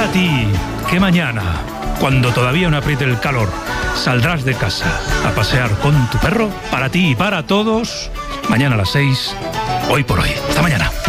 Para ti, que mañana, cuando todavía no apriete el calor, saldrás de casa a pasear con tu perro. Para ti y para todos, mañana a las 6, Hoy por Hoy. Hasta mañana.